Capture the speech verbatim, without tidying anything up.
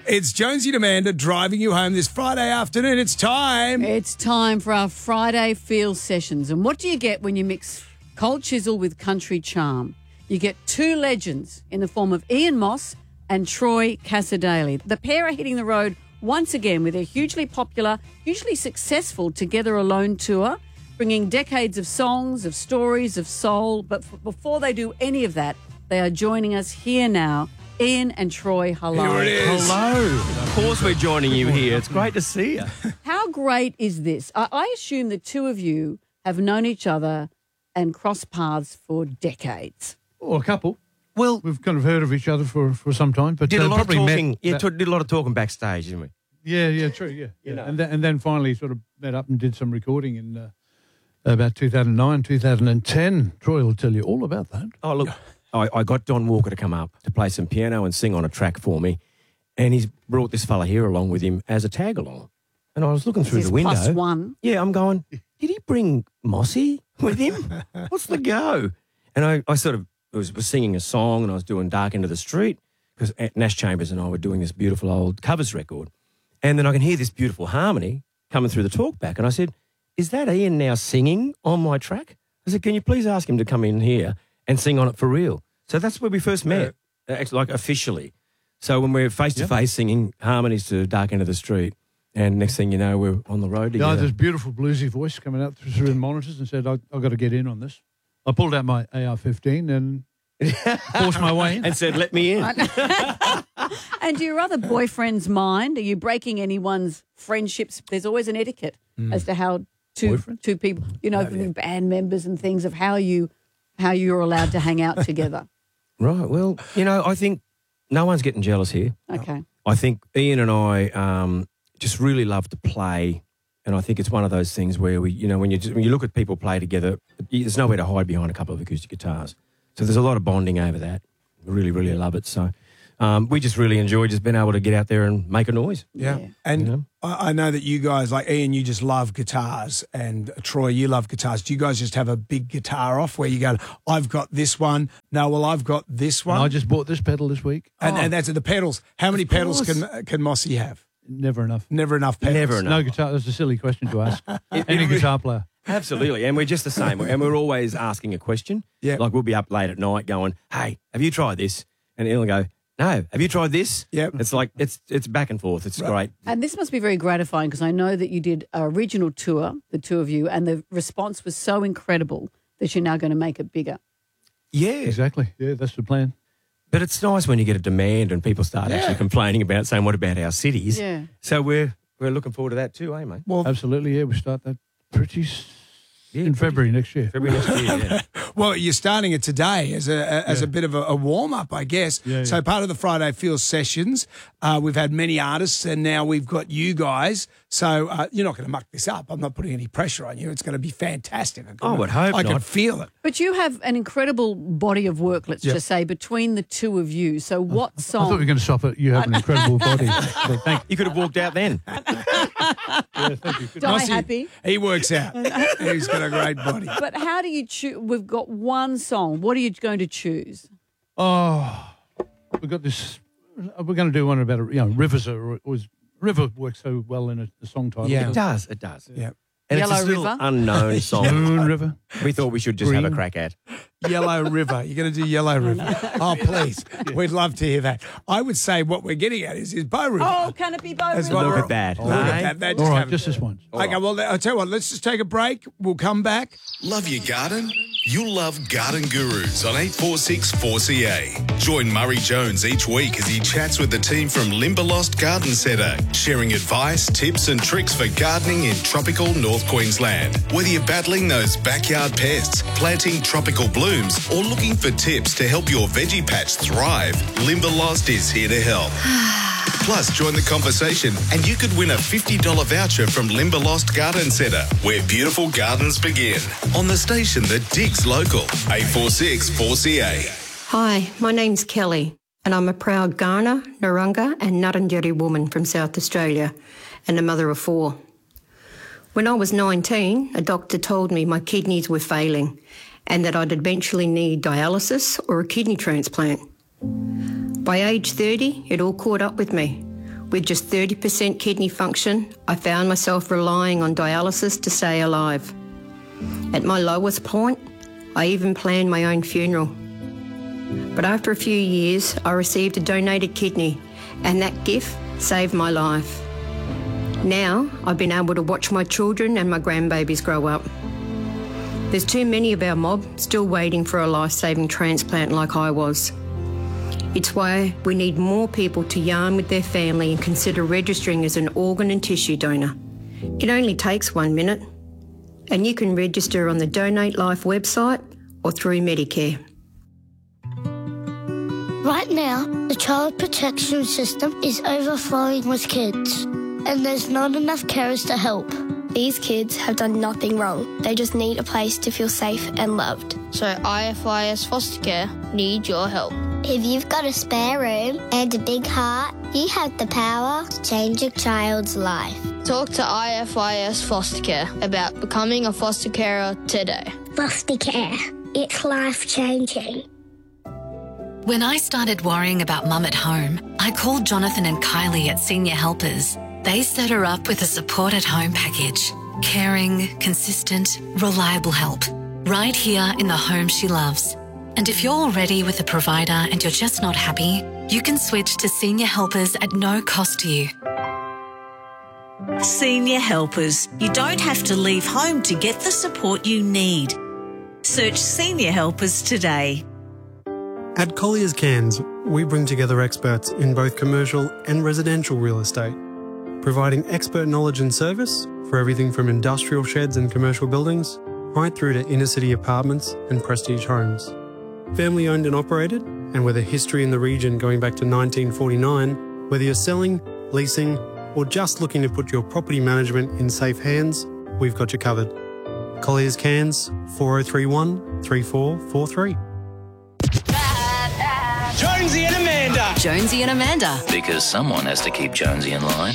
It's Jonesy and Amanda driving you home this Friday afternoon. It's time. It's time for our Friday Feel Sessions. And what do you get when you mix cold chisel with country charm? You get two legends in the form of Ian Moss and Troy Cassar-Daley. The pair are hitting the road once again with their hugely popular, hugely successful Together Alone tour, bringing decades of songs, of stories, of soul. But f- before they do any of that, they are joining us here now. Ian and Troy, hello. Here it is. Hello. Of course we're joining you here. It's great to see you. How great is this? I, I assume the two of you have known each other and crossed paths for decades. Or a couple. Well, We've kind of heard of each other for, for some time, but did uh, a lot of probably talking. met. Yeah, that- t- did a lot of talking backstage, didn't we? yeah, yeah, true, yeah. yeah. know. And, then, and then finally sort of met up and did some recording in uh, about two thousand nine, two thousand ten. Troy will tell you all about that. Oh, look, I, I got Don Walker to come up to play some piano and sing on a track for me, and he's brought this fella here along with him as a tag along. And I was looking through This the is window. plus one. Yeah, I'm going, did he bring Mossy with him? What's the go? And I, I sort of was, was singing a song and I was doing Dark Into the Street because Nash Chambers and I were doing this beautiful old covers record. And then I can hear this beautiful harmony coming through the talkback. And I said, is that Ian now singing on my track? I said, can you please ask him to come in here and sing on it for real? So that's where we first met, uh, actually, like officially. So when we're face-to-face singing harmonies to Dark Into the Street, and next thing you know, we're on the road Yeah, together. this beautiful bluesy voice coming out through, through the monitors and said, I, I've got to get in on this. I pulled out my A R fifteen and forced my way in. and said, let me in. And do your other boyfriends mind? Are you breaking anyone's friendships? There's always an etiquette as to how two Boyfriend? two people, you know, from band members and things of how you how you're allowed to hang out together. Right. Well, you know, I think no one's getting jealous here. Okay. I think Ian and I um, just really love to play, and I think it's one of those things where we, you know, when you when you look at people play together, there's nowhere to hide behind a couple of acoustic guitars. So there's a lot of bonding over that. We really, really love it. So um, we just really enjoy just being able to get out there and make a noise. Yeah. Yeah. And You know? I, I know that you guys, like Ian, you just love guitars, and Troy, you love guitars. Do you guys just have a big guitar off where you go, I've got this one, no, well, I've got this one? And I just bought this pedal this week. and, Oh. and that's the pedals. How many pedals course. can can Mossy have? Never enough. Never enough pedals. Never enough. No guitar. That's a silly question to ask. Any guitar player. Absolutely. And we're just the same. And we're always asking a question. Yeah. Like we'll be up late at night going, hey, have you tried this? And he'll go, no. Have you tried this? Yep. It's like, it's it's back and forth. It's great. And this must be very gratifying because I know that you did a regional tour, the two of you, and the response was so incredible that you're now going to make it bigger. Yeah. Exactly. Yeah, that's the plan. But it's nice when you get a demand and people start actually complaining about saying, what about our cities? Yeah. So we're we're looking forward to that too, eh, mate? Well, Absolutely, yeah. We start that pretty s- Yeah, in pretty- February next year. February next year, yeah. well, you're starting it today as a as a bit of a, a warm up, I guess. Yeah, yeah. So part of the Friday Feel Sessions, uh, we've had many artists, and now we've got you guys. So uh, you're not going to muck this up. I'm not putting any pressure on you. It's going to be fantastic. I, can, I would hope I can not. feel it. But you have an incredible body of work, let's Yep. just say, between the two of you. So what I thought we were song? going to stop it. You have an incredible body. But thank You could have walked out then. yeah, thank you. Die Mossy, happy. He works out. He's got a great body. But how do you choose? We've got one song. What are you going to choose? Oh, we've got this. We're going to do one about, you know, rivers are always. River works so well in a, a song title. Yeah. It does. It does. Yeah. And Yellow it's a still River? unknown song. Moon River. We thought we should just have a Green. crack at. Yellow River. You're going to do Yellow River. Oh, please. We'd love to hear that. I would say what we're getting at is, is Bow River. Oh, can it be Bow That's River? what Look we're- at that. Look at eh? that. They All just right, haven't- just this one. Okay, well, I'll tell you what, let's just take a break. We'll come back. Love your garden? You'll love Garden Gurus on eight four six four C A. Join Murray Jones each week as he chats with the team from Limberlost Garden Centre, sharing advice, tips and tricks for gardening in tropical North Queensland. Whether you're battling those backyard pests, planting tropical blooms, or looking for tips to help your veggie patch thrive, Limberlost is here to help. Plus, join the conversation and you could win a fifty dollars voucher from Limberlost Garden Centre, where beautiful gardens begin. On the station that digs local, eight four six four C A. Hi, my name's Kelly, and I'm a proud Kaurna, Narungga and Ngarrindjeri woman from South Australia and a mother of four. When I was nineteen, a doctor told me my kidneys were failing and that I'd eventually need dialysis or a kidney transplant. By age thirty, it all caught up with me. With just thirty percent kidney function, I found myself relying on dialysis to stay alive. At my lowest point, I even planned my own funeral. But after a few years, I received a donated kidney, and that gift saved my life. Now, I've been able to watch my children and my grandbabies grow up. There's too many of our mob still waiting for a life-saving transplant like I was. It's why we need more people to yarn with their family and consider registering as an organ and tissue donor. It only takes one minute, and you can register on the Donate Life website or through Medicare. Right now, the child protection system is overflowing with kids, and there's not enough carers to help. These kids have done nothing wrong. They just need a place to feel safe and loved. So I F I S Foster Care need your help. If you've got a spare room and a big heart, you have the power to change a child's life. Talk to I F I S Foster Care about becoming a foster carer today. Foster care. It's life-changing. When I started worrying about Mum at home, I called Jonathan and Kylie at Senior Helpers. They set her up with a support at home package. Caring, consistent, reliable help. Right here in the home she loves. And if you're already with a provider and you're just not happy, you can switch to Senior Helpers at no cost to you. Senior Helpers. You don't have to leave home to get the support you need. Search Senior Helpers today. At Colliers Cairns, we bring together experts in both commercial and residential real estate, providing expert knowledge and service for everything from industrial sheds and commercial buildings right through to inner city apartments and prestige homes. Family owned and operated, and with a history in the region going back to nineteen forty-nine, whether you're selling, leasing, or just looking to put your property management in safe hands, we've got you covered. Colliers Cairns, four oh three one, three four four three. Jonesy and Amanda. Jonesy and Amanda. Because someone has to keep Jonesy in line.